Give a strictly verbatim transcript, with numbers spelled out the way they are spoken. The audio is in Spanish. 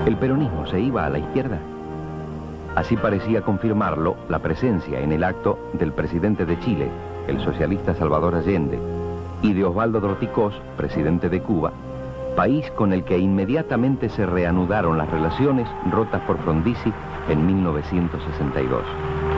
¿El peronismo se iba a la izquierda? Así parecía confirmarlo la presencia en el acto del presidente de Chile, el socialista Salvador Allende, y de Osvaldo Dorticós, presidente de Cuba, país con el que inmediatamente se reanudaron las relaciones rotas por Frondizi en mil novecientos sesenta y dos.